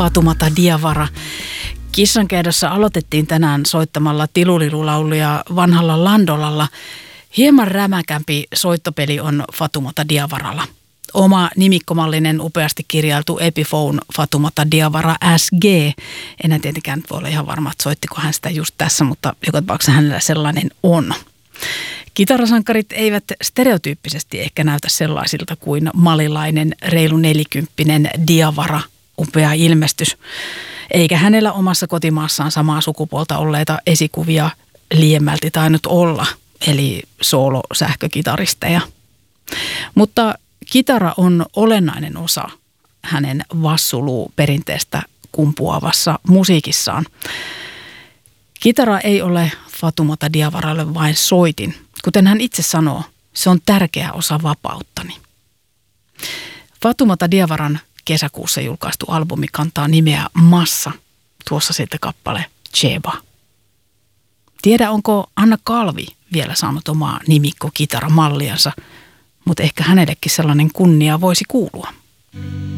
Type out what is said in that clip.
Fatoumata Diawara. Kissankeedossa aloitettiin tänään soittamalla Tilulilulauluja vanhalla Landolalla. Hieman rämäkämpi soittopeli on Fatoumata Diawaralla. Oma nimikkomallinen upeasti kirjailtu Epiphone Fatoumata Diawara SG. Enää tietenkään voi olla ihan varma, että soittiko hän sitä just tässä, mutta joka tapauksessa hänellä sellainen on. Kitarasankarit eivät stereotyyppisesti ehkä näytä sellaisilta kuin malilainen reilu 40 Diawara, upea ilmestys. Eikä hänellä omassa kotimaassaan samaa sukupuolta olleita esikuvia liiemmälti tainnut olla, eli soolosähkökitaristeja. Mutta kitara on olennainen osa hänen Wassoulou-perinteestä kumpuavassa musiikissaan. Kitara ei ole Fatoumata Diawaralle vain soitin. Kuten hän itse sanoo, se on tärkeä osa vapauttani. Fatoumata Diawaran kesäkuussa julkaistu albumi kantaa nimeä Massa. Tuossa sitten kappale Cheba. Tiedä, onko Anna Kalvi vielä saanut omaa nimikko-kitaramalliansa, mutta ehkä hänellekin sellainen kunnia voisi kuulua.